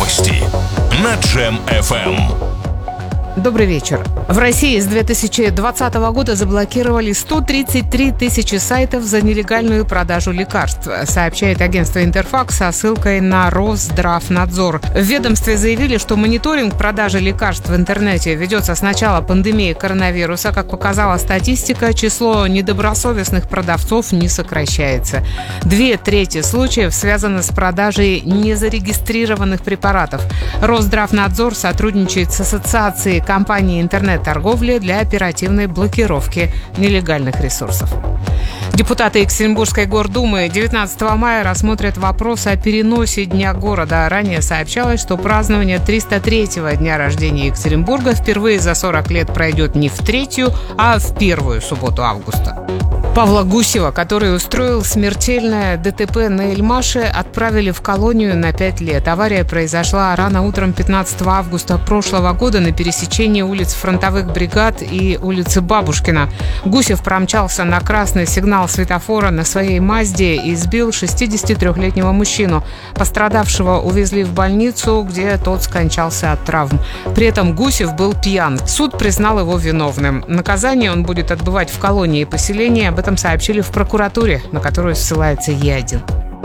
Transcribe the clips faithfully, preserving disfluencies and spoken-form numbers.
Новости на Джем эф эм. Добрый вечер. В России с две тысячи двадцатого года заблокировали сто тридцать три тысячи сайтов за нелегальную продажу лекарств, сообщает агентство «Интерфакс» со ссылкой на Росздравнадзор. В ведомстве заявили, что мониторинг продажи лекарств в интернете ведется с начала пандемии коронавируса. Как показала статистика, число недобросовестных продавцов не сокращается. Две трети случаев связаны с продажей незарегистрированных препаратов. Росздравнадзор сотрудничает с ассоциацией компании интернет-торговли для оперативной блокировки нелегальных ресурсов. Депутаты Екатеринбургской гордумы девятнадцатого мая рассмотрят вопрос о переносе Дня города. Ранее сообщалось, что празднование триста третьего дня рождения Екатеринбурга впервые за сорок лет пройдет не в третью, а в первую субботу августа. Павла Гусева, который устроил смертельное ДТП на Эльмаше, отправили в колонию на пять лет. Авария произошла рано утром пятнадцатого августа прошлого года на пересечении улиц Фронтовых бригад и улицы Бабушкина. Гусев промчался на красный сигнал светофора на своей «Мазде» и сбил шестидесятитрёхлетнего мужчину. Пострадавшего увезли в больницу, где тот скончался от травм. При этом Гусев был пьян. Суд признал его виновным. Наказание он будет отбывать в колонии поселения. Об этом сообщили в прокуратуре, на которую ссылается Е один.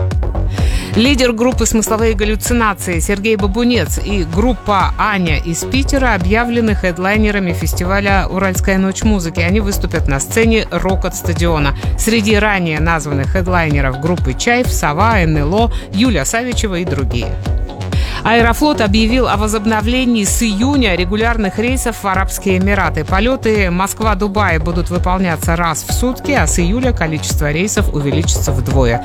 Лидер группы «Смысловые галлюцинации» Сергей Бабунец и группа «Аня» из Питера объявлены хедлайнерами фестиваля «Уральская ночь музыки». Они выступят на сцене «Рокот-стадиона». Среди ранее названных хедлайнеров группы «Чайф», «Сова», эн эл о, Юля Савичева и другие. Аэрофлот объявил о возобновлении с июня регулярных рейсов в Арабские Эмираты. Полеты Москва-Дубай будут выполняться раз в сутки, а с июля количество рейсов увеличится вдвое.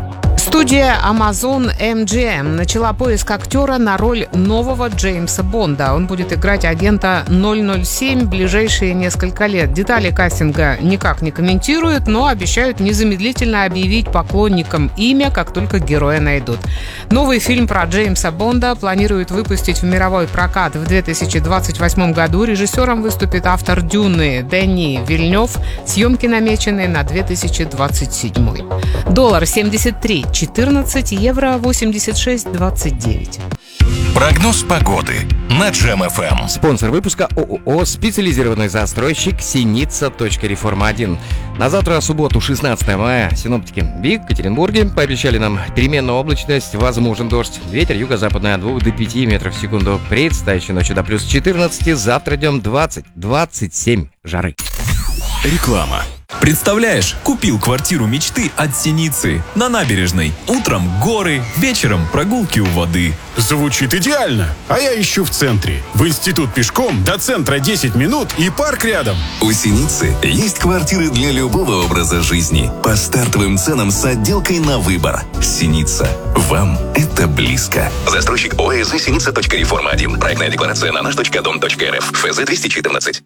Студия Amazon эм джи эм начала поиск актера на роль нового Джеймса Бонда. Он будет играть агента ноль ноль семь в ближайшие несколько лет. Детали кастинга никак не комментируют, но обещают незамедлительно объявить поклонникам имя, как только героя найдут. Новый фильм про Джеймса Бонда планируют выпустить в мировой прокат в две тысячи двадцать восьмом году. Режиссером выступит автор «Дюны» Дени Вильнёв. Съемки намечены на две тысячи двадцать седьмой. Доллар семьдесят три четырнадцать, евро восемьдесят шесть двадцать девять. Прогноз погоды на Джем эф эм. Спонсор выпуска ООО «Специализированный застройщик Синица. Реформа один». На завтра, субботу, шестнадцатого мая, синоптики в Екатеринбурге пообещали нам переменную облачность, возможен дождь. Ветер юго-западный от двух до пяти метров в секунду. Предстоящей ночью до плюс четырнадцати, завтра днем двадцать двадцать семь жары. Реклама. Представляешь, купил квартиру мечты от Синицы на набережной. Утром горы, вечером прогулки у воды. Звучит идеально. А я ищу в центре. В институт пешком, до центра десять минут и парк рядом. У Синицы есть квартиры для любого образа жизни. По стартовым ценам с отделкой на выбор. Синица. Вам это близко. Застройщик ОСЗ Синица. Реформа один. Проектная декларация на наш точка дом точка эр эф. ФЗ двести четырнадцать.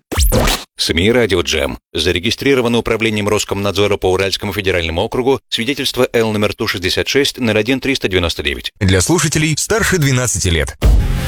СМИ «Радио Джем». Зарегистрировано управлением Роскомнадзора по Уральскому федеральному округу свидетельство Л номер Ту шестьдесят шесть ноль один триста девяносто девять. Для слушателей старше двенадцати лет.